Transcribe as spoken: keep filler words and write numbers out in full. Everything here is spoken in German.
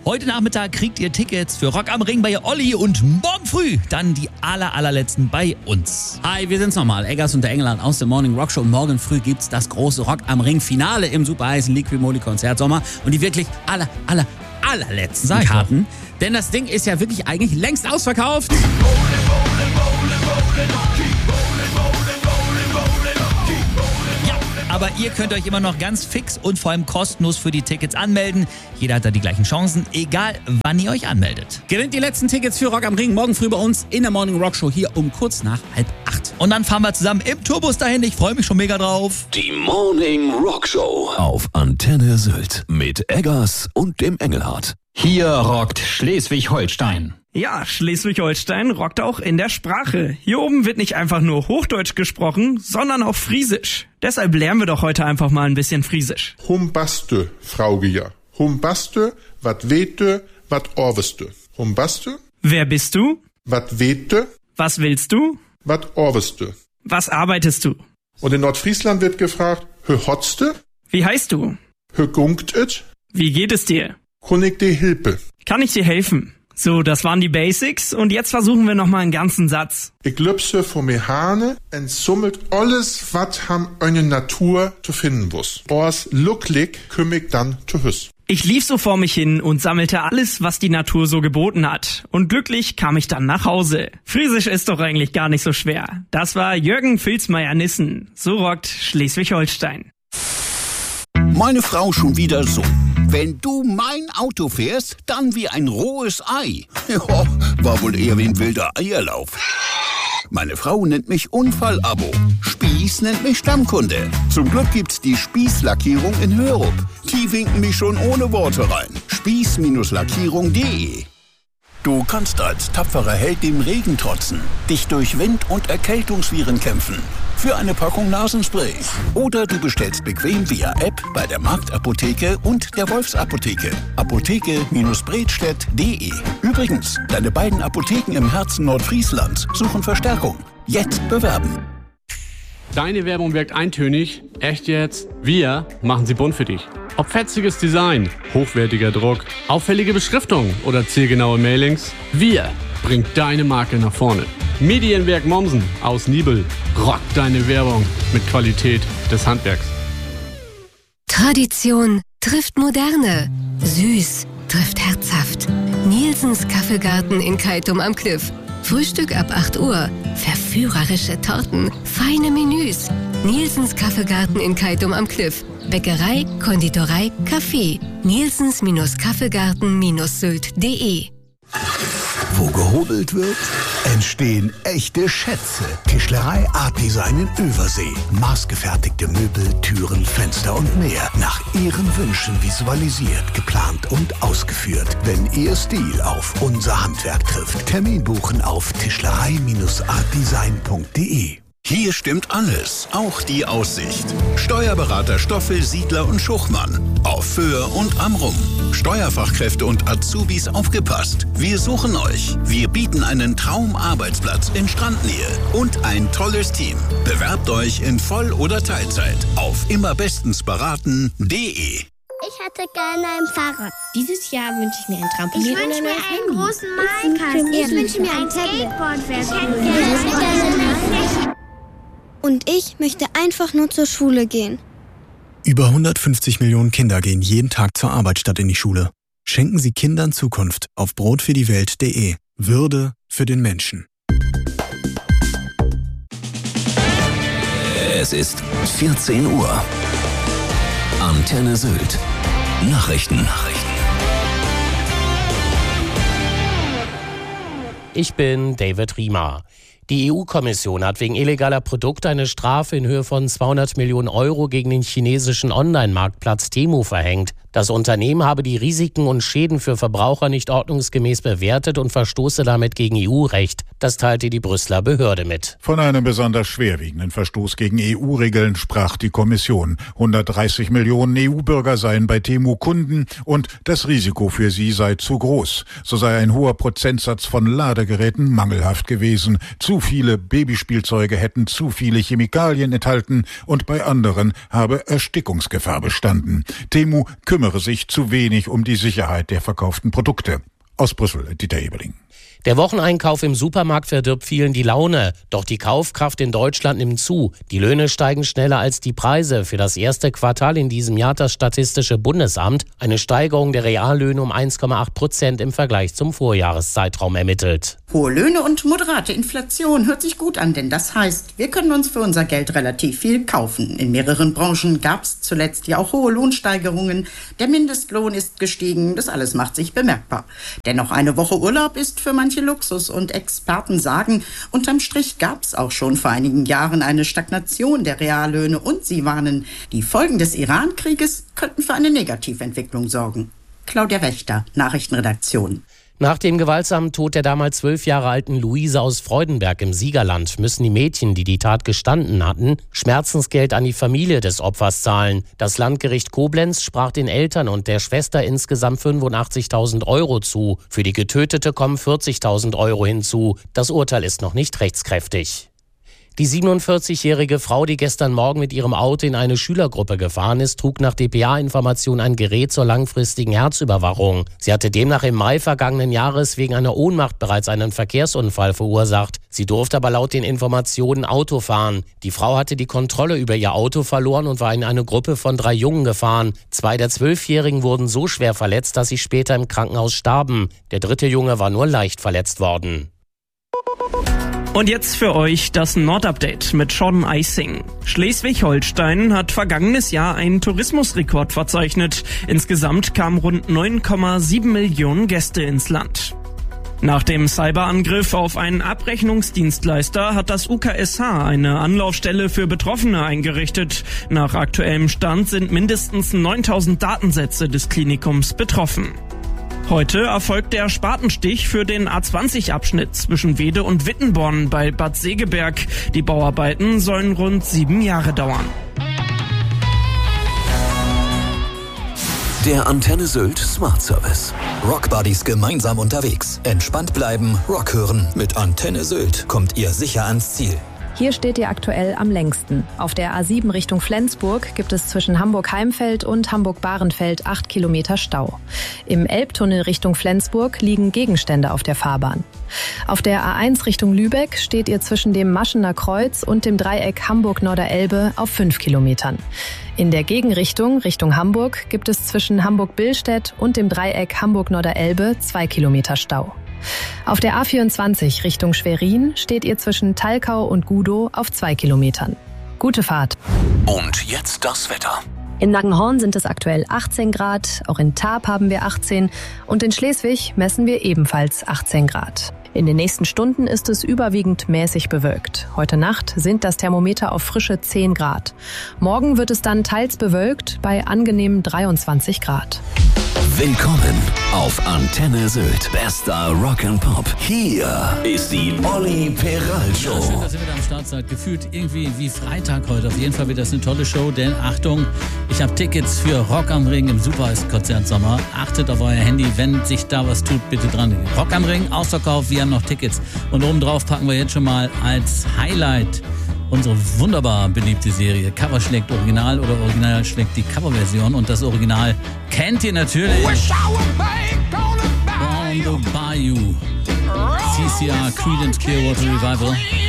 Heute Nachmittag kriegt ihr Tickets für Rock am Ring bei Olli und morgen früh dann die aller, allerletzten bei uns. Hi, wir sind's nochmal. Eggers und der Engelhardt aus der Morning Rock Show. Und morgen früh gibt's das große Rock am Ring Finale im super heißen Liquimoli Konzert Sommer. Und die wirklich aller, aller, allerletzten Sag Karten. Doch. Denn das Ding ist ja wirklich eigentlich längst ausverkauft. Aber ihr könnt euch immer noch ganz fix und vor allem kostenlos für die Tickets anmelden. Jeder hat da die gleichen Chancen, egal wann ihr euch anmeldet. Gewinnt die letzten Tickets für Rock am Ring morgen früh bei uns in der Morning Rock Show hier um kurz nach halb acht. Und dann fahren wir zusammen im Tourbus dahin. Ich freue mich schon mega drauf. Die Morning Rock Show auf Antenne Sylt mit Eggers und dem Engelhardt. Hier rockt Schleswig-Holstein. Ja, Schleswig-Holstein rockt auch in der Sprache. Hier oben wird nicht einfach nur Hochdeutsch gesprochen, sondern auch Friesisch. Deshalb lernen wir doch heute einfach mal ein bisschen Friesisch. Humbaste, Fraugeja. Humbaste, wat wete, wat orweste. Humbaste. Wer bist du? Wat wete. Was willst du? Wat orweste. Was arbeitest du? Und in Nordfriesland wird gefragt, hö hotste. Wie heißt du? Hö gunkt et. Wie geht es dir? Kun ich dir hilpe. Kann ich dir helfen? So, das waren die Basics und jetzt versuchen wir nochmal einen ganzen Satz. Ich lübse vor mir Hane en summelt alles, wat ham eine Natur zu finden wuss. Ors lucklig küm ich dann zu hüss. Ich lief so vor mich hin und sammelte alles, was die Natur so geboten hat. Und glücklich kam ich dann nach Hause. Friesisch ist doch eigentlich gar nicht so schwer. Das war Jürgen Filzmeier-Nissen. So rockt Schleswig-Holstein. Meine Frau schon wieder so. Wenn du mein Auto fährst, dann wie ein rohes Ei. Ja, war wohl eher wie ein wilder Eierlauf. Meine Frau nennt mich Unfallabo. Spieß nennt mich Stammkunde. Zum Glück gibt's die Spieß-Lackierung in Hörup. Die winken mich schon ohne Worte rein. Spieß Lackierung punkt de. Du kannst als tapferer Held dem Regen trotzen, dich durch Wind- und Erkältungsviren kämpfen. Für eine Packung Nasenspray. Oder du bestellst bequem via App bei der Marktapotheke und der Wolfsapotheke. Apotheke-bredstedt punkt de. Übrigens, deine beiden Apotheken im Herzen Nordfrieslands suchen Verstärkung. Jetzt bewerben. Deine Werbung wirkt eintönig. Echt jetzt? Wir machen sie bunt für dich. Ob fetziges Design, hochwertiger Druck, auffällige Beschriftung oder zielgenaue Mailings, wir bringen deine Marke nach vorne. Medienwerk Mommsen aus Nibel rockt deine Werbung mit Qualität des Handwerks. Tradition trifft Moderne. Süß trifft herzhaft. Nielsens Kaffeegarten in Keitum am Kliff. Frühstück ab acht Uhr. Verführerische Torten. Feine Menüs. Nielsens Kaffeegarten in Keitum am Kliff. Bäckerei, Konditorei, Kaffee. Nielsens Kaffeegarten Sylt punkt de. Wo gehobelt wird, entstehen echte Schätze. Tischlerei Art Design in Übersee. Maßgefertigte Möbel, Türen, Fenster und mehr. Nach Ihren Wünschen visualisiert, geplant und ausgeführt. Wenn Ihr Stil auf unser Handwerk trifft. Termin buchen auf tischlerei art design punkt de. Hier stimmt alles, auch die Aussicht. Steuerberater Stoffel, Siedler und Schuchmann. Auf Föhr und Amrum. Steuerfachkräfte und Azubis aufgepasst. Wir suchen euch. Wir bieten einen Traumarbeitsplatz in Strandnähe und ein tolles Team. Bewerbt euch in Voll- oder Teilzeit auf immerbestensberaten punkt de. Ich hätte gerne ein Fahrrad. Dieses Jahr wünsche ich mir ein Trampolin. Ich wünsche mir einen großen Minecraft. Ich wünsche mir ein Skateboard. Und ich möchte einfach nur zur Schule gehen. Über hundertfünfzig Millionen Kinder gehen jeden Tag zur Arbeit statt in die Schule. Schenken Sie Kindern Zukunft auf brotfürdiewelt punkt de. Würde für den Menschen. Es ist vierzehn Uhr. Antenne Sylt. Nachrichten. Nachrichten. Ich bin David Riemer. Die E U-Kommission hat wegen illegaler Produkte eine Strafe in Höhe von zweihundert Millionen Euro gegen den chinesischen Online-Marktplatz Temu verhängt. Das Unternehmen habe die Risiken und Schäden für Verbraucher nicht ordnungsgemäß bewertet und verstoße damit gegen E U-Recht. Das teilte die Brüsseler Behörde mit. Von einem besonders schwerwiegenden Verstoß gegen E U-Regeln sprach die Kommission. hundertdreißig Millionen E U-Bürger seien bei Temu Kunden und das Risiko für sie sei zu groß. So sei ein hoher Prozentsatz von Ladegeräten mangelhaft gewesen. Zu zu viele Babyspielzeuge hätten zu viele Chemikalien enthalten und bei anderen habe Erstickungsgefahr bestanden. Temu kümmere sich zu wenig um die Sicherheit der verkauften Produkte. Aus Brüssel, Dieter Eberling. Der Wocheneinkauf im Supermarkt verdirbt vielen die Laune. Doch die Kaufkraft in Deutschland nimmt zu. Die Löhne steigen schneller als die Preise. Für das erste Quartal in diesem Jahr hat das Statistische Bundesamt eine Steigerung der Reallöhne um eins Komma acht Prozent im Vergleich zum Vorjahreszeitraum ermittelt. Hohe Löhne und moderate Inflation hört sich gut an, denn das heißt, wir können uns für unser Geld relativ viel kaufen. In mehreren Branchen gab es zuletzt ja auch hohe Lohnsteigerungen. Der Mindestlohn ist gestiegen, das alles macht sich bemerkbar. Dennoch eine Woche Urlaub ist für manche Luxus und Experten sagen, unterm Strich gab es auch schon vor einigen Jahren eine Stagnation der Reallöhne und sie warnen, die Folgen des Iran-Krieges könnten für eine Negativentwicklung sorgen. Claudia Wächter, Nachrichtenredaktion. Nach dem gewaltsamen Tod der damals zwölf Jahre alten Luise aus Freudenberg im Siegerland müssen die Mädchen, die die Tat gestanden hatten, Schmerzensgeld an die Familie des Opfers zahlen. Das Landgericht Koblenz sprach den Eltern und der Schwester insgesamt fünfundachtzigtausend Euro zu. Für die Getötete kommen vierzigtausend Euro hinzu. Das Urteil ist noch nicht rechtskräftig. Die siebenundvierzigjährige Frau, die gestern Morgen mit ihrem Auto in eine Schülergruppe gefahren ist, trug nach D P A-Information ein Gerät zur langfristigen Herzüberwachung. Sie hatte demnach im Mai vergangenen Jahres wegen einer Ohnmacht bereits einen Verkehrsunfall verursacht. Sie durfte aber laut den Informationen Auto fahren. Die Frau hatte die Kontrolle über ihr Auto verloren und war in eine Gruppe von drei Jungen gefahren. Zwei der Zwölfjährigen wurden so schwer verletzt, dass sie später im Krankenhaus starben. Der dritte Junge war nur leicht verletzt worden. Und jetzt für euch das Nordupdate mit Sean Eising. Schleswig-Holstein hat vergangenes Jahr einen Tourismusrekord verzeichnet. Insgesamt kamen rund neun Komma sieben Millionen Gäste ins Land. Nach dem Cyberangriff auf einen Abrechnungsdienstleister hat das U K S H eine Anlaufstelle für Betroffene eingerichtet. Nach aktuellem Stand sind mindestens neuntausend Datensätze des Klinikums betroffen. Heute erfolgt der Spatenstich für den A zwanzig Abschnitt zwischen Wede und Wittenborn bei Bad Segeberg. Die Bauarbeiten sollen rund sieben Jahre dauern. Der Antenne Sylt Smart Service. Rockbuddies gemeinsam unterwegs. Entspannt bleiben, Rock hören. Mit Antenne Sylt kommt ihr sicher ans Ziel. Hier steht ihr aktuell am längsten. Auf der A sieben Richtung Flensburg gibt es zwischen Hamburg-Heimfeld und Hamburg-Bahrenfeld acht Kilometer Stau. Im Elbtunnel Richtung Flensburg liegen Gegenstände auf der Fahrbahn. Auf der A eins Richtung Lübeck steht ihr zwischen dem Maschener Kreuz und dem Dreieck Hamburg-Norderelbe auf fünf Kilometern. In der Gegenrichtung Richtung Hamburg gibt es zwischen Hamburg-Billstedt und dem Dreieck Hamburg-Norderelbe zwei Kilometer Stau. Auf der A vierundzwanzig Richtung Schwerin steht ihr zwischen Talkau und Gudow auf zwei Kilometern. Gute Fahrt. Und jetzt das Wetter. In Naggenhorn sind es aktuell achtzehn Grad, auch in Tarp haben wir achtzehn und in Schleswig messen wir ebenfalls achtzehn Grad. In den nächsten Stunden ist es überwiegend mäßig bewölkt. Heute Nacht sind das Thermometer auf frische zehn Grad. Morgen wird es dann teils bewölkt bei angenehmen dreiundzwanzig Grad. Willkommen auf Antenne Sylt. Bester Rock and Pop. Hier ist die Olli Peral Show. Ja, schön, dass ihr wieder am Start seid. Gefühlt irgendwie wie Freitag heute. Auf jeden Fall wird das eine tolle Show, denn Achtung, ich habe Tickets für Rock am Ring im Supereis-Konzert Sommer. Achtet auf euer Handy, wenn sich da was tut, bitte dran. Rock am Ring, Ausverkauf, wir haben noch Tickets. Und obendrauf packen wir jetzt schon mal als Highlight unsere wunderbar beliebte Serie Cover schlägt Original oder Original schlägt die Coverversion. Und das Original kennt ihr natürlich. On the Bayou. C C R, Creedence Clearwater Revival.